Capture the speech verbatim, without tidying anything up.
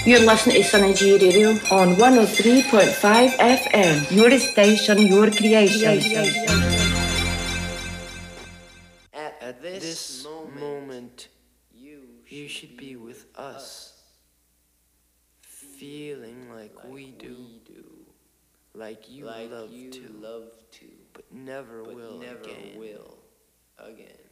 You're listening to Sunny G Radio on one oh three point five F M. Your station, your creation. At this moment, you should be with us, feeling like we do, like you love to, but never will again.